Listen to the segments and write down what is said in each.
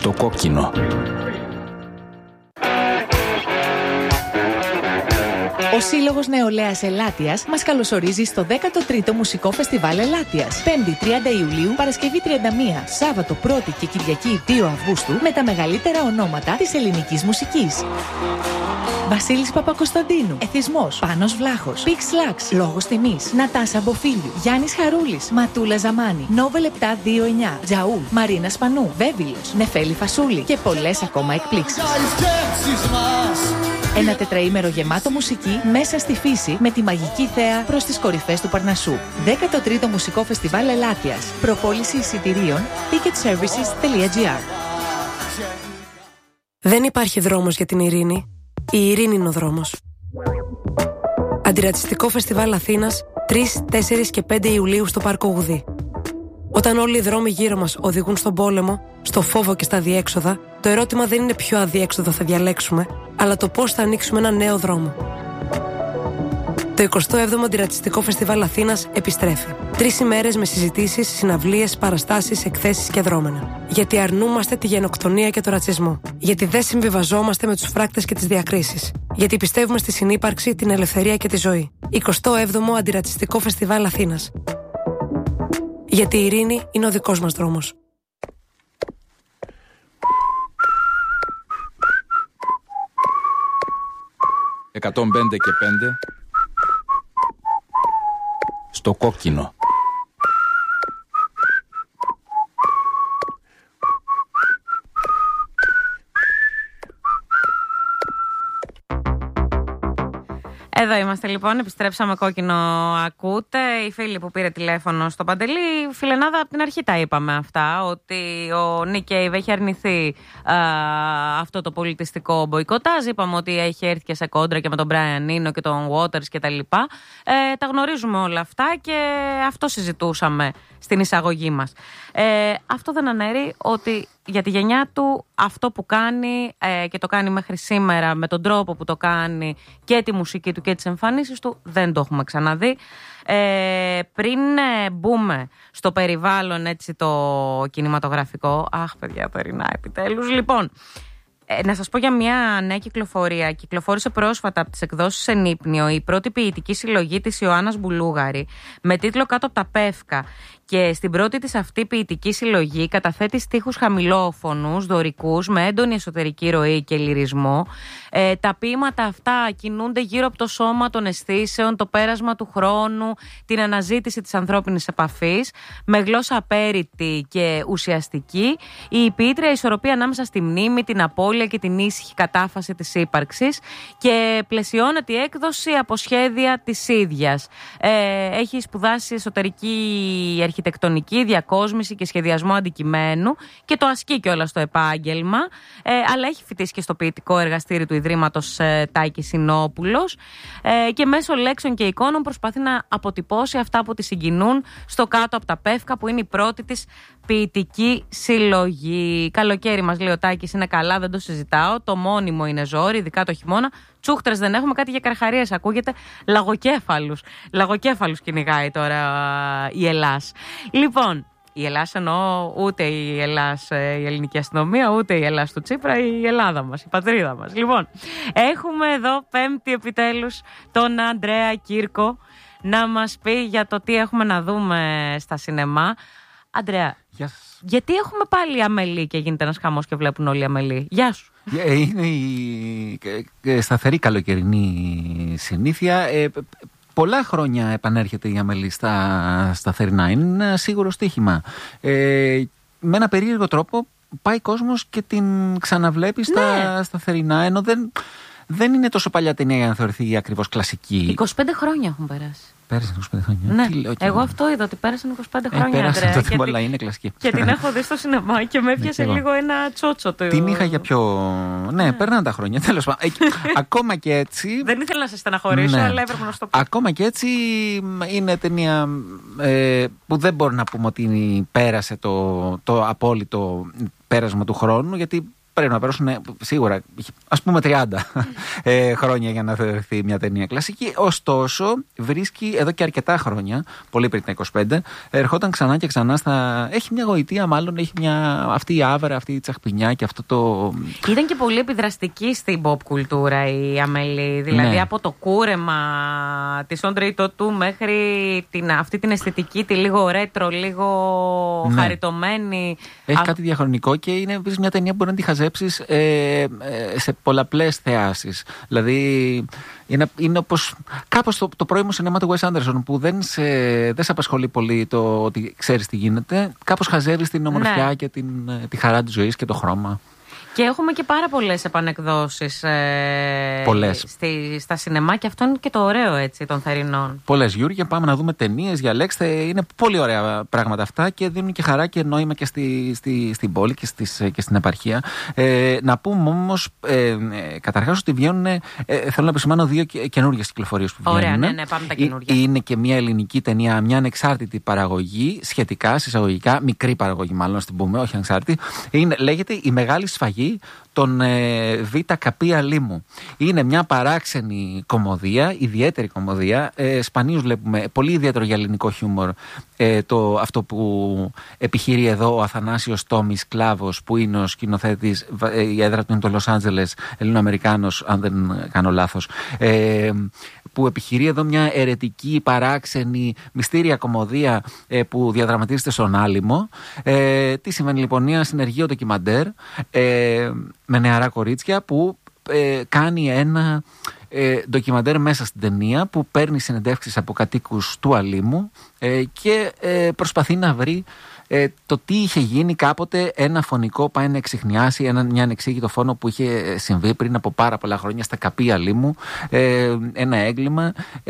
Στο κόκκινο. Ο Σύλλογος Νεολαίας Ελάττιας μας καλωσορίζει στο 13ο Μουσικό Φεστιβάλ Ελάττιας. 5η 30 Ιουλίου, Παρασκευή 31, Σάββατο 1η και Κυριακή 2 Αυγούστου με τα μεγαλύτερα ονόματα της ελληνικής μουσικής. Βασίλης Παπακοσταντίνου, Εθισμός, Πάνος Βλάχος, Πίξ Λάξ, Λόγος Τιμής, Νατάσα Μποφίλιου, Γιάννης Χαρούλης, Ματούλα Ζαμάνη, Νόβελ 729, Τζαούλ, Μαρίνα Σπανού, Βέβυλος, Νεφέλη Φασούλη και πολλές ακόμα εκπλήξεις. Ένα τετραήμερο γεμάτο μουσική μέσα στη φύση με τη μαγική θέα προς τις κορυφές του Παρνασσού. 13ο Μουσικό Φεστιβάλ Ελάττιας. Προπόληση εισιτηρίων ticketservices.gr. Δεν υπάρχει δρόμος για την ειρήνη. Η ειρήνη είναι ο δρόμος. Αντιρατσιστικό Φεστιβάλ Αθήνας 3, 4 και 5 Ιουλίου στο Πάρκο Γουδί. Όταν όλοι οι δρόμοι γύρω μας οδηγούν στον πόλεμο, στο φόβο και στα αδιέξοδα, το ερώτημα δεν είναι ποιο αδιέξοδο θα διαλέξουμε, αλλά το πώς θα ανοίξουμε ένα νέο δρόμο. Το 27ο Αντιρατσιστικό Φεστιβάλ Αθήνας επιστρέφει. 3 ημέρες με συζητήσεις, συναυλίες, παραστάσεις, εκθέσεις και δρόμενα. Γιατί αρνούμαστε τη γενοκτονία και το ρατσισμό. Γιατί δεν συμβιβαζόμαστε με τους φράκτες και τις διακρίσεις. Γιατί πιστεύουμε στη συνύπαρξη, την ελευθερία και τη ζωή. 27ο Αντιρατσιστικό Φεστιβάλ Αθήνας. Γιατί η ειρήνη είναι ο δικός μας δρόμος. «105 και 5» στο κόκκινο. Εδώ είμαστε λοιπόν, επιστρέψαμε κόκκινο ακούτε. Η φίλη που πήρε τηλέφωνο στο Παντελή, φιλενάδα, από την αρχή τα είπαμε αυτά, ότι ο Νικ Κέιβ έχει αρνηθεί αυτό το πολιτιστικό μποϊκοτάζ. Είπαμε ότι έχει έρθει και σε κόντρα και με τον Μπράιαν Ίνο και τον Waters και τα λοιπά. Τα γνωρίζουμε όλα αυτά και αυτό συζητούσαμε στην εισαγωγή μας. Αυτό δεν αναιρεί ότι για τη γενιά του αυτό που κάνει και το κάνει μέχρι σήμερα με τον τρόπο που το κάνει και τη μουσική του και τις εμφανίσεις του δεν το έχουμε ξαναδεί. Πριν μπούμε στο περιβάλλον έτσι το κινηματογραφικό, αχ παιδιά τωρινά επιτέλους, λοιπόν, να σας πω για μια νέα κυκλοφορία. Κυκλοφόρησε πρόσφατα από τις εκδόσεις Ενύπνιο η πρώτη ποιητική συλλογή της Ιωάννας Μπουλούγαρη με τίτλο «Κάτω από τα Πεύκα». Και στην πρώτη της αυτή ποιητική συλλογή καταθέτει στίχους χαμηλόφωνους, δωρικούς, με έντονη εσωτερική ροή και λυρισμό. Τα ποίηματα αυτά κινούνται γύρω από το σώμα των αισθήσεων, το πέρασμα του χρόνου, την αναζήτηση της ανθρώπινης επαφής, με γλώσσα απέρητη και ουσιαστική. Η ποιήτρια ισορροπεί ανάμεσα στη μνήμη, την απώλεια και την ήσυχη κατάφαση της ύπαρξης και πλαισιώνεται η έκδοση από σχέδια της ίδιας. Έχει σπουδάσει εσωτερική αρχιτεκτονική, διακόσμηση και σχεδιασμό αντικειμένου και το ασκεί κιόλας στο επάγγελμα, αλλά έχει φοιτήσει και στο ποιητικό εργαστήρι του Ιδρύματος Τάκης Συνόπουλος και μέσω λέξεων και εικόνων προσπαθεί να αποτυπώσει αυτά που τη συγκινούν στο «Κάτω από τα Πεύκα», που είναι η πρώτη της ποιητική συλλογή. Καλοκαίρι μας λέει ο Τάκης, είναι καλά, δεν το συζητάω. Το μόνιμο είναι ζόρι, ειδικά το χειμώνα. Τσούχτρες δεν έχουμε, κάτι για καρχαρίες ακούγεται. Λαγοκέφαλους κυνηγάει τώρα η Ελλάς. Λοιπόν, η Ελλάς εννοώ ούτε η Ελλάς η ελληνική αστυνομία, ούτε η Ελλάς του Τσίπρα, η Ελλάδα μας, η πατρίδα μας. Λοιπόν, έχουμε εδώ Πέμπτη επιτέλους τον Ανδρέα Κύρκο να μας πει για το τι έχουμε να δούμε στα σινεμά. Αντρέα, γιατί έχουμε πάλι Αμελή και γίνεται ένας χαμός και βλέπουν όλοι Αμελή? Γεια σου. Είναι η σταθερή καλοκαιρινή συνήθεια. Πολλά χρόνια επανέρχεται η Αμελή στα θερινά. Είναι ένα σίγουρο στοίχημα. Με ένα περίεργο τρόπο πάει κόσμος και την ξαναβλέπει στα θερινά, ενώ δεν είναι τόσο παλιά ταινία για να θεωρηθεί ακριβώς κλασική. 25 χρόνια έχουν περάσει. Πέρασαν 25 χρόνια. Ναι, εγώ αυτό είδα, ότι πέρασαν 25 χρόνια. Πέρασαν τότε πολλά, είναι κλασική. Και την έχω δει στο σινεμά και με έπιασε λίγο ένα τσότσο του. Την είχα για πιο. Ναι, πέρναν τα χρόνια. Τέλος πάντων. Ακόμα και έτσι. Δεν ήθελα να σε στεναχωρήσω, αλλά έπρεπε να στο πω. Ακόμα και έτσι είναι ταινία που δεν μπορούμε να πούμε ότι πέρασε το απόλυτο πέρασμα του χρόνου, γιατί πρέπει να περάσουν σίγουρα, ας πούμε 30 χρόνια για να θεωρηθεί μια ταινία κλασική. Ωστόσο, βρίσκει εδώ και αρκετά χρόνια, πολύ πριν τα 25, ερχόταν ξανά και ξανά έχει μια γοητεία, μάλλον έχει αυτή η άβρα, αυτή η τσαχπινιά και αυτό το. Ήταν και πολύ επιδραστική στην pop κουλτούρα η Αμέλη. Δηλαδή από το κούρεμα της Όντρεϊ Τοτού μέχρι αυτή την αισθητική, τη λίγο ρέτρο, λίγο χαριτωμένη. Έχει κάτι διαχρονικό και είναι επίσης μια ταινία που μπορεί να τη χαζέψεις σε πολλαπλές θεάσεις. Δηλαδή είναι όπως κάπως το πρώιμο σινεμά του Wes Anderson, που δεν σε απασχολεί πολύ το ότι ξέρεις τι γίνεται. Κάπως χαζεύεις την ομορφιά και τη χαρά της ζωής και το χρώμα. Και έχουμε και πάρα πολλές επανεκδόσεις στα σινεμά, και αυτό είναι και το ωραίο, έτσι, των θερινών. Πολλές, Γιώργια. Πάμε να δούμε ταινίες, διαλέξτε. Είναι πολύ ωραία πράγματα αυτά και δίνουν και χαρά και νόημα και στην πόλη και στην επαρχία. Να πούμε όμως καταρχάς ότι βγαίνουν. Θέλω να επισημάνω 2 καινούργιες κυκλοφορίες που βγαίνουν. Ωραία, ναι, πάμε τα καινούργια. Είναι και μια ελληνική ταινία, μια ανεξάρτητη παραγωγή, σχετικά, συσσαγωγικά, μικρή παραγωγή, μάλλον να την πούμε, όχι ανεξάρτητη. Λέγεται Η Μεγάλη Σφαγή των Β' Καπία Λίμου. Είναι μια παράξενη κωμωδία, ιδιαίτερη κωμωδία. Σπανίως βλέπουμε, πολύ ιδιαίτερο για ελληνικό χιούμορ, αυτό που επιχειρεί εδώ ο Αθανάσιος Τόμης Κλάβος, που είναι ο σκηνοθέτης, η έδρα του είναι το Λος Άντζελες, Ελληνοαμερικάνος, αν δεν κάνω λάθος, που επιχειρεί εδώ μια αιρετική, παράξενη, μυστήρια κωμωδία που διαδραματίζεται στον Άλυμο. Τι σημαίνει λοιπόν? Μια συνεργείο ντοκιμαντέρ με νεαρά κορίτσια που κάνει ένα ντοκιμαντέρ μέσα στην ταινία, που παίρνει συνεντεύξεις από κατοίκους του Αλήμου και προσπαθεί να βρει το τι είχε γίνει κάποτε, ένα φωνικό πάει να εξιχνιάσει μια ανεξήγητο φόνο που είχε συμβεί πριν από πάρα πολλά χρόνια στα Καπία Λίμου, ένα έγκλημα.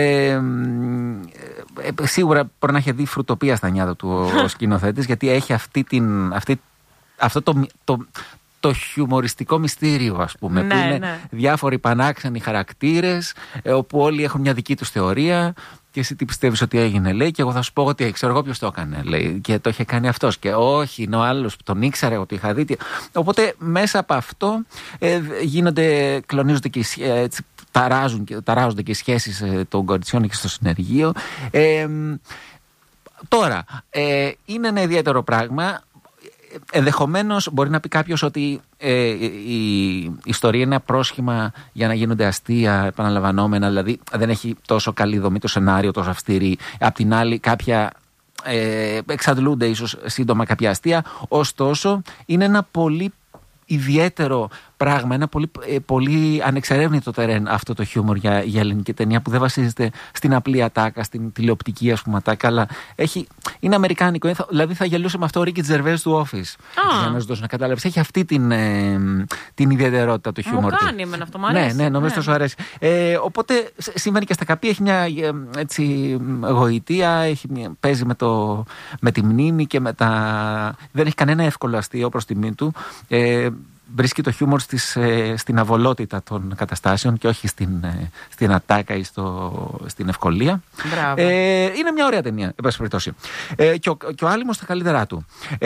Σίγουρα μπορεί να έχει δει φρουτοπία στα νιάτα του ο σκηνοθέτης, γιατί έχει αυτό το χιουμοριστικό μυστήριο, ας πούμε, που είναι διάφοροι πανάξενοι χαρακτήρες, όπου όλοι έχουν μια δική τους θεωρία. Και εσύ τι πιστεύεις ότι έγινε, λέει, και εγώ θα σου πω ότι ξέρω εγώ ποιος το έκανε, λέει, και το είχε κάνει αυτός. Και όχι, είναι ο άλλος που τον ήξερε, ότι είχα δει. Οπότε μέσα από αυτό κλονίζονται και ταράζονται και οι σχέσεις των κοριτσιών και στο συνεργείο. Τώρα, είναι ένα ιδιαίτερο πράγμα. Ενδεχομένως μπορεί να πει κάποιος ότι η ιστορία είναι ένα πρόσχημα για να γίνονται αστεία επαναλαμβανόμενα, δηλαδή δεν έχει τόσο καλή δομή το σενάριο, τόσο αυστηρή. Απ' την άλλη κάποια εξαντλούνται ίσως σύντομα κάποια αστεία. Ωστόσο είναι ένα πολύ ιδιαίτερο πράγμα, ένα πολύ ανεξερεύνητο τερέν αυτό το χιούμορ για ελληνική ταινία, που δεν βασίζεται στην απλή ατάκα, στην τηλεοπτική, ας πούμε, ατάκα, αλλά είναι αμερικάνικο. Δηλαδή θα γελούσε με αυτό ο Ρίκι Τζερβές του Office. Για να σου δώσω να καταλάβεις. Έχει αυτή την ιδιαιτερότητα το χιούμορ του. Μου κάνει εμένα αυτό, μου αρέσει. Ναι, νομίζω τόσο αρέσει. Οπότε συμβαίνει και στα Καπία, έχει μια γοητεία, παίζει με τη μνήμη και με τα. Δεν έχει κανένα εύκολο αστείο προς τιμή του. Βρίσκει το χιούμορ στην αβολότητα των καταστάσεων και όχι στην ατάκα ή στην ευκολία. Είναι μια ωραία ταινία, εν πάση περιπτώσει. Και ο Άλυμος στα καλύτερά του.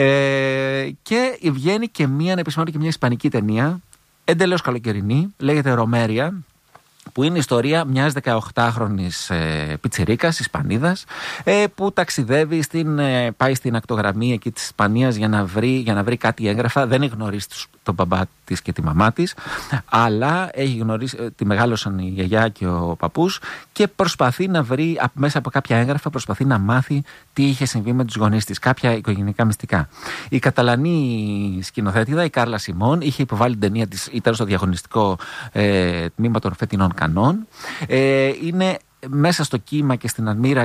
Και βγαίνει και μια ισπανική ταινία, εντελώς καλοκαιρινή, λέγεται Ρομέρια, που είναι η ιστορία μιας 18χρονης πιτσιρίκας Ισπανίδας, που ταξιδεύει πάει στην ακτογραμμή εκεί της Ισπανίας για να βρει κάτι έγγραφα. Δεν έχει γνωρίσει τον μπαμπά της και τη μαμά της, αλλά έχει γνωρίσει, τη μεγάλωσαν η γιαγιά και ο παππούς, και προσπαθεί να βρει μέσα από κάποια έγγραφα, προσπαθεί να μάθει τι είχε συμβεί με τους γονείς της, κάποια οικογενειακά μυστικά. Η Καταλανή σκηνοθέτηδα, η Κάρλα Σιμών, είχε υποβάλει την ταινία της, ήταν στο διαγωνιστικό τμήμα των φετινών Κανών. Είναι μέσα στο κύμα και στην Αδμύρα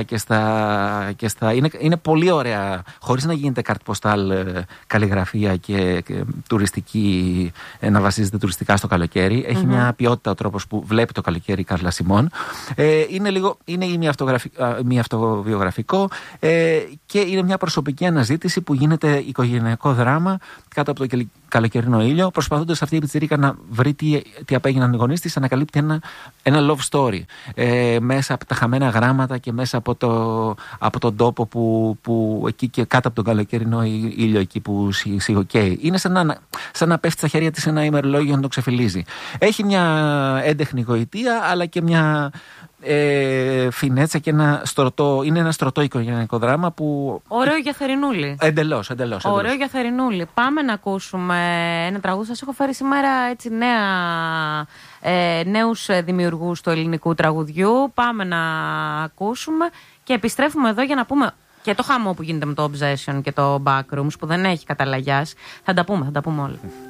είναι πολύ ωραία, χωρίς να γίνεται καρτποστάλ καλλιγραφία και τουριστική, να βασίζεται τουριστικά στο καλοκαίρι. Έχει μια ποιότητα ο τρόπος που βλέπει το καλοκαίρι η Κάρλα Σιμών. Είναι ημιαυτοβιογραφικό και είναι μια προσωπική αναζήτηση που γίνεται οικογενειακό δράμα κάτω από το καλοκαιρινό ήλιο, προσπαθώντας αυτή η πιτσιρίκα να βρει τι απέγιναν οι γονείς της, ανακαλύπτει ένα love story. Μέσα από τα χαμένα γράμματα και μέσα από τον τόπο που εκεί και κάτω από τον καλοκαιρινό ήλιο εκεί που σιγοκαίει. Είναι σαν να πέφτει στα χέρια της ένα ημερολόγιο να το ξεφυλίζει. Έχει μια έντεχνη γοητεία, αλλά και μια φινέτσα και είναι ένα στρωτό οικογενειακό δράμα που... Ωραίο για θερινούλη. Εντελώς. Ωραίο για θερινούλη. Πάμε να ακούσουμε ένα τραγούδι. Σας έχω φέρει σήμερα έτσι νέους δημιουργούς του ελληνικού τραγουδιού. Πάμε να ακούσουμε και επιστρέφουμε εδώ για να πούμε και το χαμό που γίνεται με το Obsession και το Backrooms που δεν έχει καταλαγιάσει. Θα τα πούμε όλα.